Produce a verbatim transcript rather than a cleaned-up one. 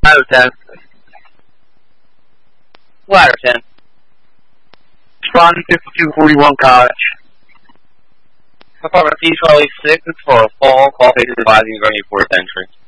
Ladder ten. Ladder ten. Spawn fifty-two forty-one College. Apartment P Charlie six is for a fall. Call faces advising regarding your fourth entry.